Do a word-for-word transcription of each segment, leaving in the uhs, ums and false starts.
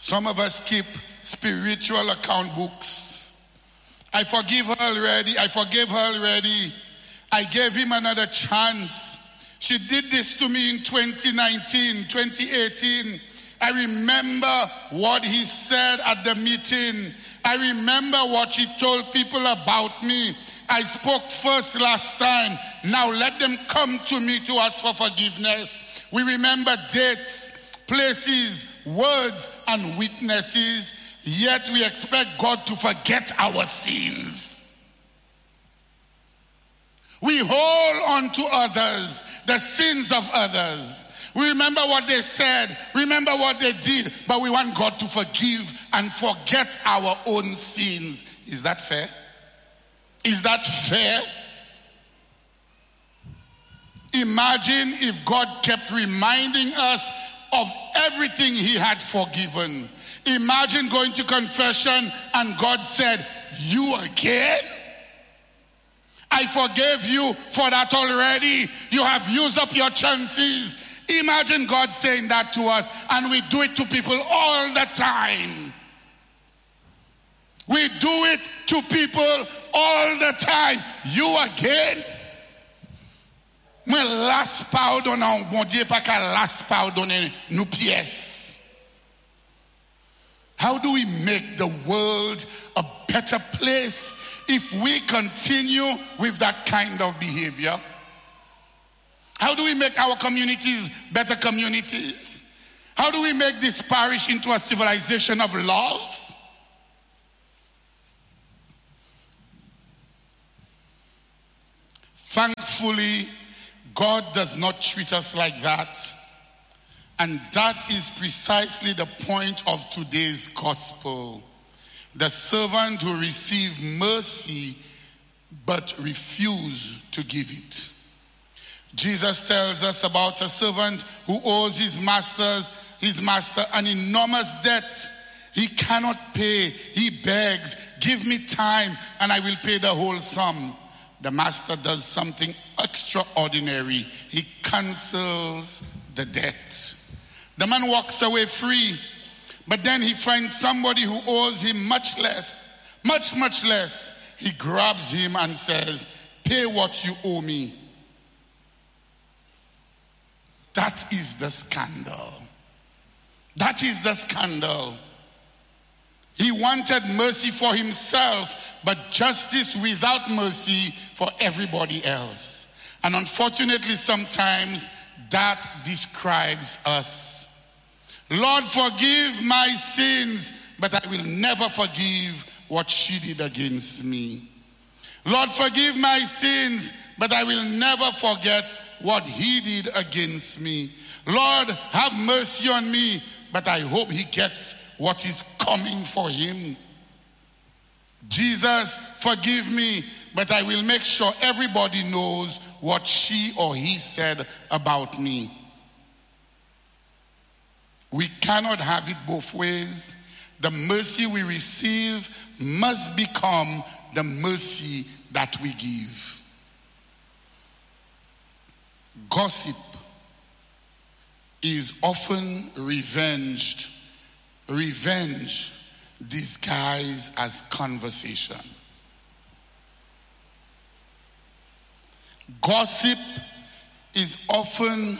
Some of us keep spiritual account books. I forgive her already. I forgave her already. I gave him another chance. She did this to me in twenty nineteen, twenty eighteen. I remember what he said at the meeting. I remember what he told people about me. I spoke first last time. Now let them come to me to ask for forgiveness. We remember dates, places, words, and witnesses, yet we expect God to forget our sins. We hold on to others, the sins of others. We remember what they said, remember what they did, but we want God to forgive and forget our own sins. Is that fair? Is that fair? Imagine if God kept reminding us of everything he had forgiven. Imagine going to confession and God said, "You again? I forgave you for that already. You have used up your chances." Imagine God saying that to us, and we do it to people all the time. We do it to people all the time. You again? Mwen las pardon, bon Dieu pa ka las pardonner nous pièces. How do we make the world a better place if we continue with that kind of behavior? How do we make our communities better communities? How do we make this parish into a civilization of love? Thankfully, God does not treat us like that. And that is precisely the point of today's gospel. The servant who received mercy but refused to give it. Jesus tells us about a servant who owes his masters, his master an enormous debt. He cannot pay. He begs, "Give me time and I will pay the whole sum." The master does something extraordinary. He cancels the debt. The man walks away free, but then he finds somebody who owes him much less, much, much less. He grabs him and says, "Pay what you owe me." That is the scandal. That is the scandal. He wanted mercy for himself, but justice without mercy for everybody else. And unfortunately, sometimes that describes us. Lord, forgive my sins, but I will never forgive what she did against me. Lord, forgive my sins, but I will never forget what he did against me. Lord, have mercy on me, but I hope he gets what is coming for him. Jesus, forgive me, but I will make sure everybody knows what she or he said about me. We cannot have it both ways. The mercy we receive must become the mercy that we give. Gossip is often revenged, revenge disguised as conversation. Gossip is often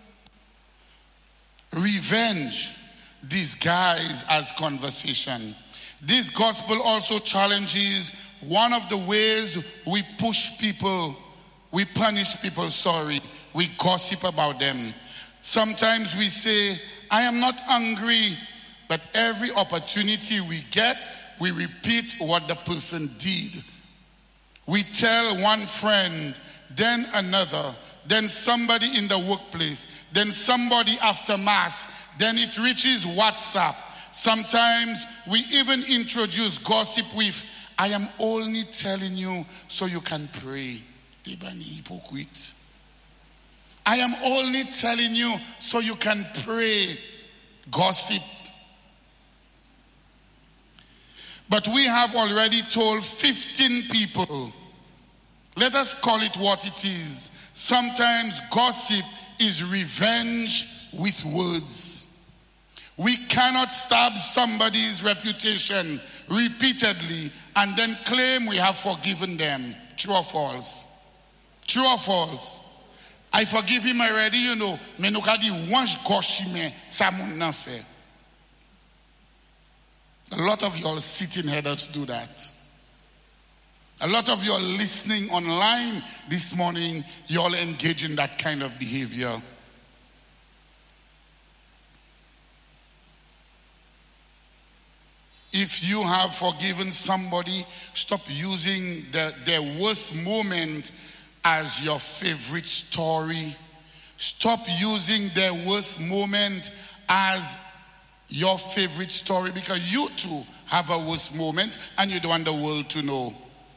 revenge disguised as conversation. This gospel also challenges one of the ways we push people, we punish people, sorry, we gossip about them. Sometimes we say, "I am not angry," but every opportunity we get, we repeat what the person did. We tell one friend, then another, then somebody in the workplace, then somebody after mass, then it reaches WhatsApp. Sometimes we even introduce gossip with, "I am only telling you so you can pray." Hypocrite. I am only telling you so you can pray. Gossip. But we have already told fifteen people. Let us call it what it is. Sometimes gossip is revenge with words. We cannot stab somebody's reputation repeatedly and then claim we have forgiven them. True or false? True or false? I forgive him already, you know. Me no kadi wanj goshi me sa moun nan fe. A lot of y'all sitting headers do that. A lot of y'all listening online this morning, y'all engage in that kind of behavior. If you have forgiven somebody, stop using the, their worst moment as your favorite story. Stop using their worst moment as your favorite story, because you too have a worst moment and you don't want the world to know.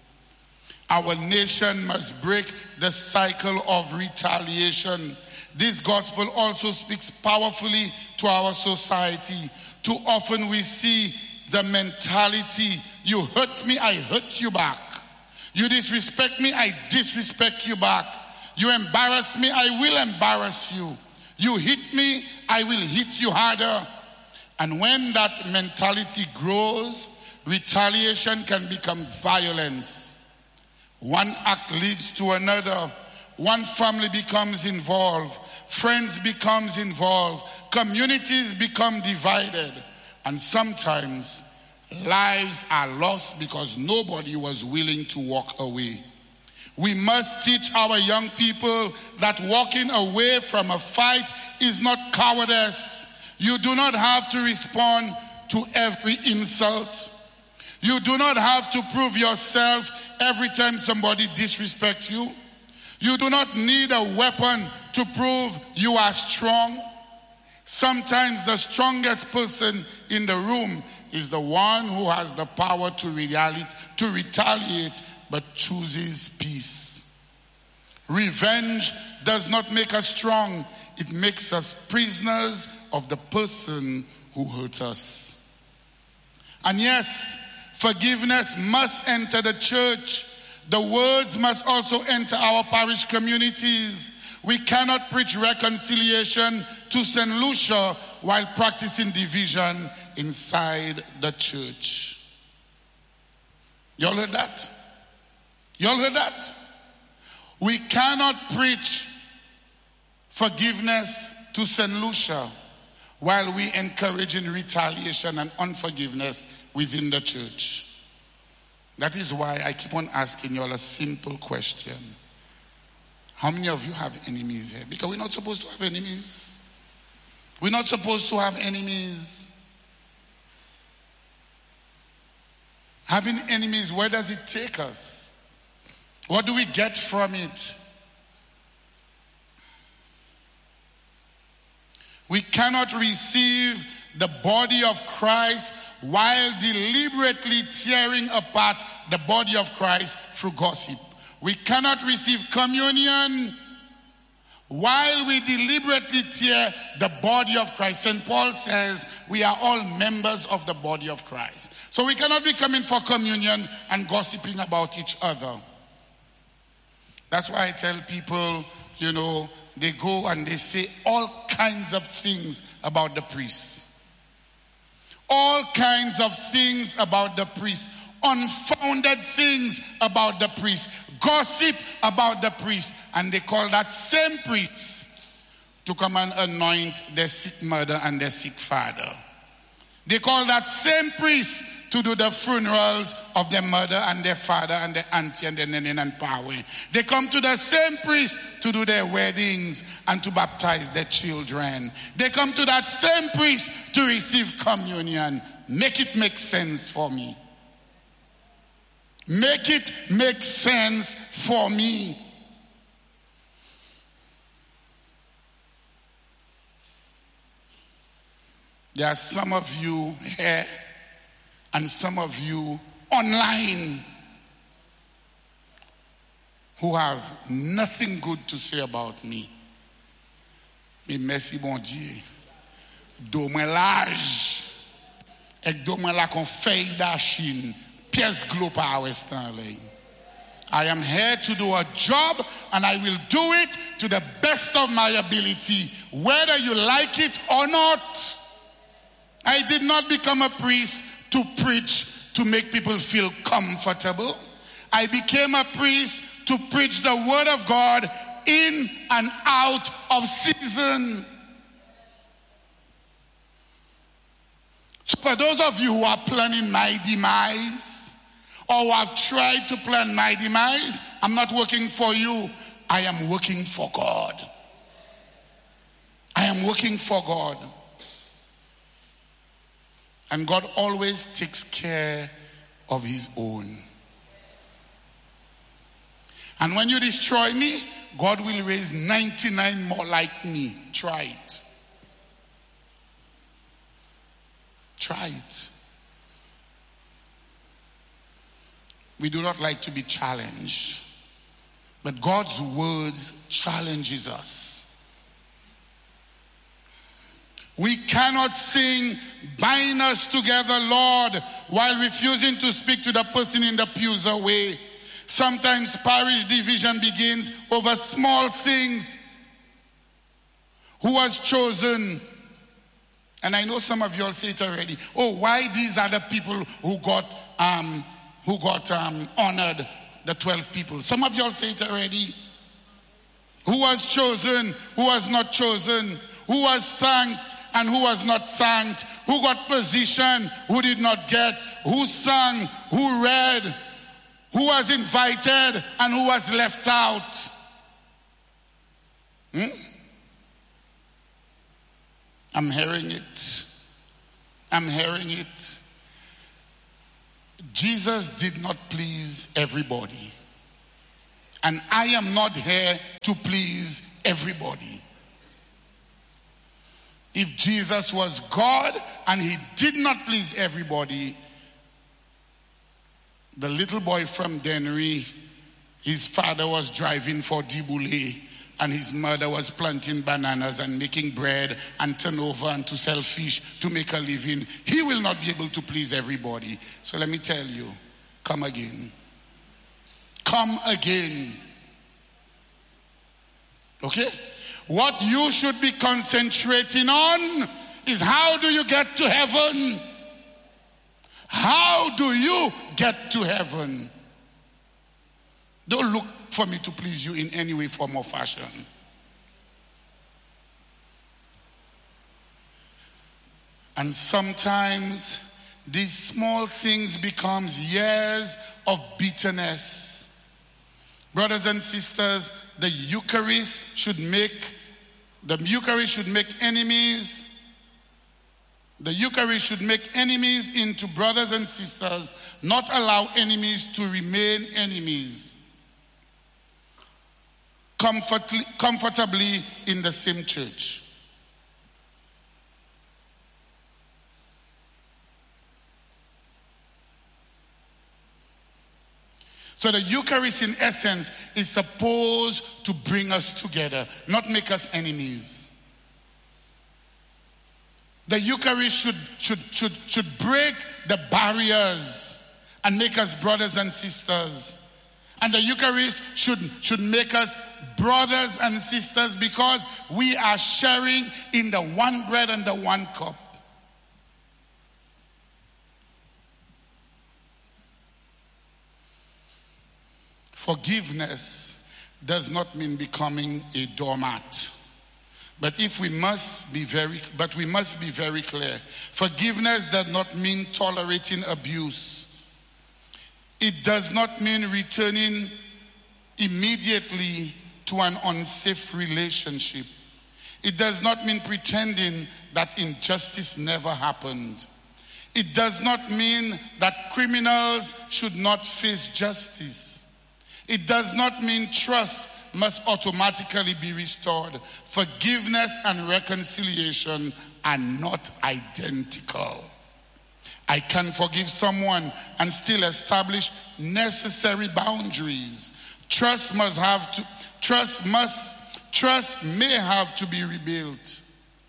Our nation must break the cycle of retaliation. This gospel also speaks powerfully to our society. Too often we see the mentality, you hurt me, I hurt you back. You disrespect me, I disrespect you back. You embarrass me, I will embarrass you. You hit me, I will hit you harder. And when that mentality grows, retaliation can become violence. One act leads to another. One family becomes involved. Friends becomes involved. Communities become divided. And sometimes lives are lost because nobody was willing to walk away. We must teach our young people that walking away from a fight is not cowardice. You do not have to respond to every insult. You do not have to prove yourself every time somebody disrespects you. You do not need a weapon to prove you are strong. Sometimes the strongest person in the room is the one who has the power to retaliate, to retaliate but chooses peace. Revenge does not make us strong. It makes us prisoners of the person who hurt us. And yes, forgiveness must enter the church. The words must also enter our parish communities. We cannot preach reconciliation to Saint Lucia while practicing division inside the church. Y'all heard that? Y'all heard that? We cannot preach forgiveness to Saint Lucia while we encouraging retaliation and unforgiveness within the church. That is why I keep on asking y'all a simple question. How many of you have enemies here? Because we're not supposed to have enemies. We're not supposed to have enemies. Having enemies, where does it take us? What do we get from it? We cannot receive the body of Christ while deliberately tearing apart the body of Christ through gossip. We cannot receive communion while we deliberately tear the body of Christ. Saint Paul says we are all members of the body of Christ. So we cannot be coming for communion and gossiping about each other. That's why I tell people, you know, they go and they say all kinds of things about the priest. All kinds of things about the priest. Unfounded things about the priest. Gossip about the priest. And they call that same priest to come and anoint their sick mother and their sick father. They call that same priest to do the funerals of their mother and their father and their auntie and their nene and pawe. They come to the same priest to do their weddings and to baptize their children. They come to that same priest to receive communion. Make it make sense for me. Make it make sense for me. There are some of you here and some of you online who have nothing good to say about me. Mais merci bon Dieu. Do mwen l'âge. Ek do mwen la kon fey da Chine. Pièce glo pa Western lane. I am here to do a job and I will do it to the best of my ability, whether you like it or not. I did not become a priest to preach to make people feel comfortable. I became a priest to preach the word of God in and out of season. So for those of you who are planning my demise, or who have tried to plan my demise, I'm not working for you. I am working for God. I am working for God. And God always takes care of his own. And when you destroy me, God will raise ninety-nine more like me. Try it. Try it. We do not like to be challenged, but God's words challenges us. We cannot sing "Bind Us Together, Lord," while refusing to speak to the person in the pews away. Sometimes parish division begins over small things. Who was chosen? And I know some of you all say it already. Oh, why these are the people who got um, who got um, honored, the twelve people. Some of you all say it already. Who was chosen? Who was not chosen? Who was thanked and who was not thanked? Who got position? Who did not get? Who sang? Who read? Who was invited and who was left out? Hmm? I'm hearing it. I'm hearing it. Jesus did not please everybody. And I am not here to please everybody. If Jesus was God and he did not please everybody, the little boy from Dennery, his father was driving for Diboulet, and his mother was planting bananas and making bread and turnover and to sell fish to make a living. He will not be able to please everybody. So let me tell you, come again. Come again. Okay? What you should be concentrating on is how do you get to heaven? How do you get to heaven? Don't look for me to please you in any way, form, or fashion. And sometimes these small things becomes years of bitterness. Brothers and sisters, the Eucharist should make the Eucharist should make enemies. The Eucharist should make enemies into brothers and sisters, not allow enemies to remain enemies. Comfortably, comfortably in the same church. So the Eucharist in essence is supposed to bring us together, not make us enemies. The Eucharist should, should, should, should break the barriers and make us brothers and sisters. And the Eucharist should, should make us brothers and sisters because we are sharing in the one bread and the one cup. Forgiveness does not mean becoming a doormat. But if we must be very, but we must be very clear. Forgiveness does not mean tolerating abuse. It does not mean returning immediately to an unsafe relationship. It does not mean pretending that injustice never happened. It does not mean that criminals should not face justice. It does not mean trust must automatically be restored. Forgiveness and reconciliation are not identical. I can forgive someone and still establish necessary boundaries. Trust must have to, trust must, trust may have to be rebuilt.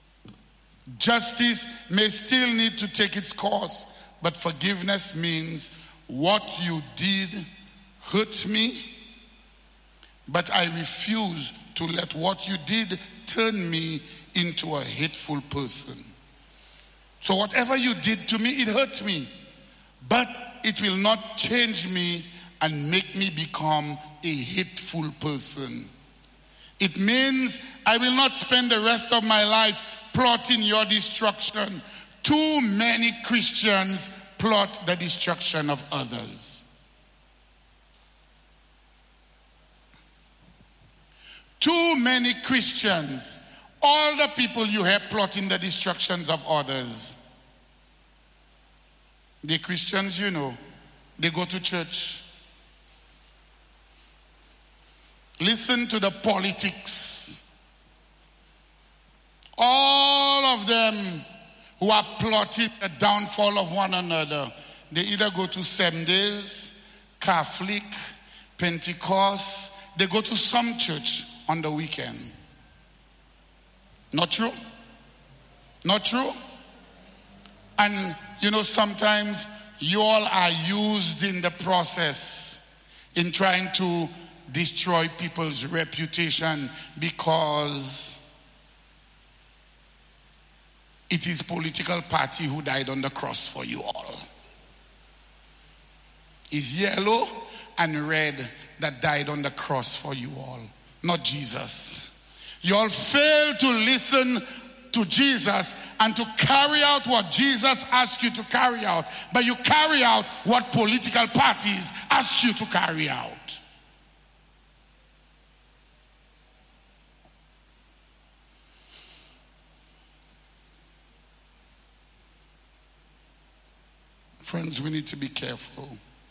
Justice may still need to take its course, but forgiveness means what you did hurt me, but I refuse to let what you did turn me into a hateful person. So whatever you did to me, it hurt me. But it will not change me and make me become a hateful person. It means I will not spend the rest of my life plotting your destruction. Too many Christians plot the destruction of others. Too many Christians, all the people you have plotting the destructions of others. The Christians, you know, they go to church. Listen to the politics. All of them who are plotting the downfall of one another, they either go to seven days, Catholic, Pentecost, they go to some church on the weekend. Not true? Not true? And you know, sometimes you all are used in the process in trying to destroy people's reputation because it is political party who died on the cross for you all. It's yellow and red that died on the cross for you all, not Jesus. You all fail to listen to Jesus and to carry out what Jesus asked you to carry out, but you carry out what political parties asked you to carry out. Friends, we need to be careful.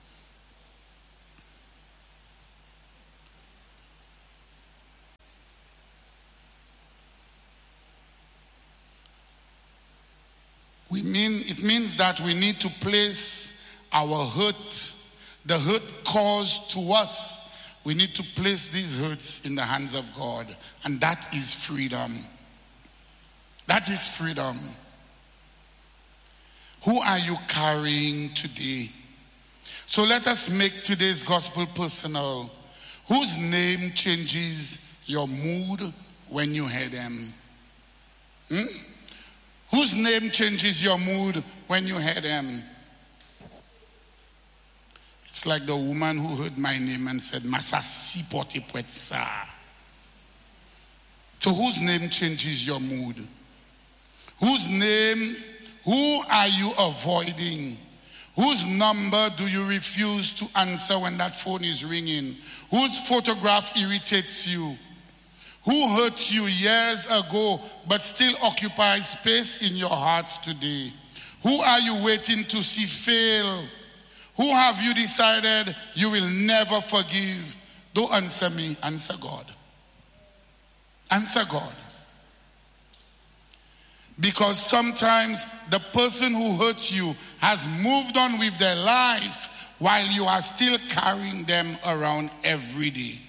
We mean, it means that we need to place our hurt, the hurt caused to us, we need to place these hurts in the hands of God. And that is freedom. That is freedom. Who are you carrying today? So let us make today's gospel personal. Whose name changes your mood when you hear them? Hmm? Whose name changes your mood when you hear them? It's like the woman who heard my name and said, Masa sipote puetsa. So whose name changes your mood? Whose name, who are you avoiding? Whose number do you refuse to answer when that phone is ringing? Whose photograph irritates you? Who hurt you years ago but still occupies space in your hearts today? Who are you waiting to see fail? Who have you decided you will never forgive? Don't answer me, answer God. Answer God. Because sometimes the person who hurt you has moved on with their life while you are still carrying them around every day.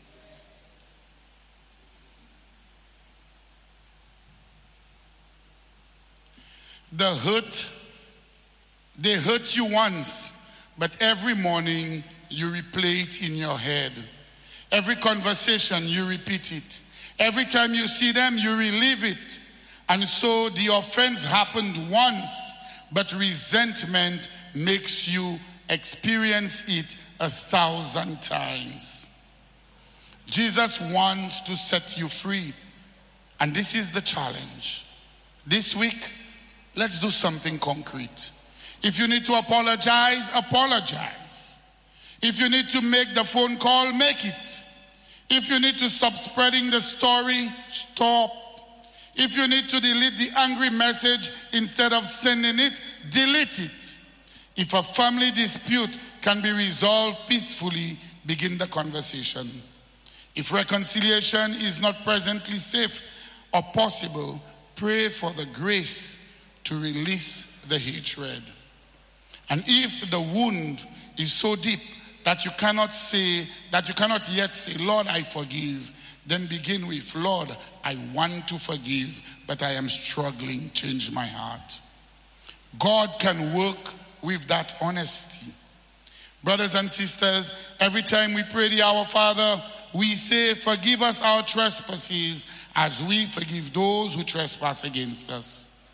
The hurt, they hurt you once, but every morning you replay it in your head. Every conversation you repeat it. Every time you see them you relive it. And so the offense happened once, but resentment makes you experience it a thousand times. Jesus wants to set you free. And this is the challenge. This week, let's do something concrete. If you need to apologize, apologize. If you need to make the phone call, make it. If you need to stop spreading the story, stop. If you need to delete the angry message instead of sending it, delete it. If a family dispute can be resolved peacefully, begin the conversation. If reconciliation is not presently safe or possible, pray for the grace to release the hatred. And if the wound is so deep that you cannot say, that you cannot yet say, Lord, I forgive, then begin with, Lord, I want to forgive, but I am struggling. Change my heart. God can work with that honesty. Brothers and sisters, every time we pray the Our Father, we say, forgive us our trespasses as we forgive those who trespass against us.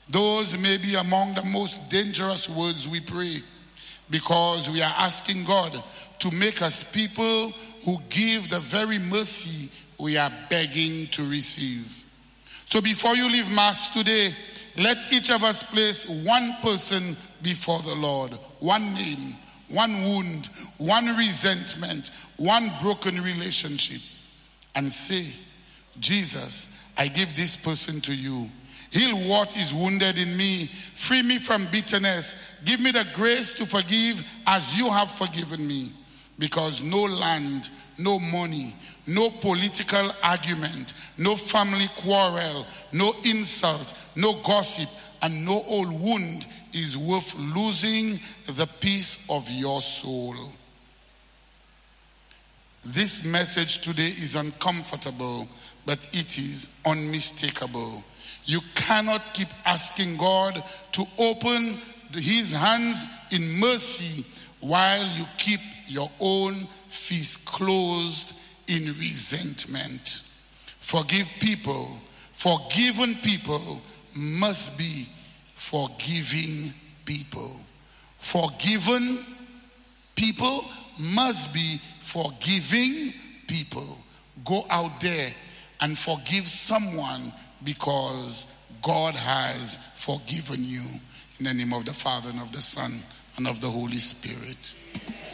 Those may be among the most dangerous words we pray, because we are asking God to make us people who give the very mercy we are begging to receive. So before you leave Mass today, let each of us place one person before the Lord, one name, one wound, one resentment, one broken relationship, and say, Jesus, I give this person to you. Heal what is wounded in me. Free me from bitterness. Give me the grace to forgive as you have forgiven me. Because no land, no money, no political argument, no family quarrel, no insult, no gossip, and no old wound is worth losing the peace of your soul. This message today is uncomfortable, but it is unmistakable. You cannot keep asking God to open his hands in mercy while you keep your own fist closed in resentment. Forgive people. Forgiven people must be forgiving people. Forgiven people must be forgiving people. Go out there and forgive someone, because God has forgiven you. In the name of the Father, and of the Son, and of the Holy Spirit.